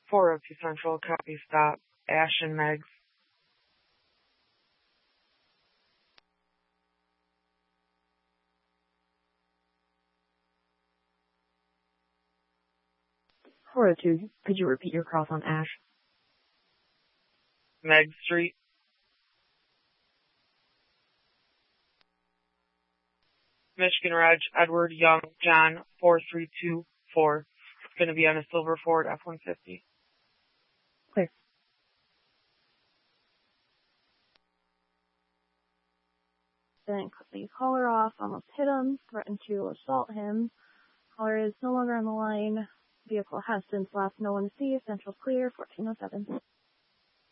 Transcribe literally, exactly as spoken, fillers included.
four oh two Central, copy stop. Ash and Megs. four oh two, could you repeat your cross on Ash? Meg Street. Michigan Reg, Edward Young, John, four three two four. It's going to be on a silver Ford F one fifty. Clear. Then cut the caller off, almost hit him, threatened to assault him. Caller is no longer on the line. Vehicle has since left. No one to see. Central's clear, fourteen oh seven.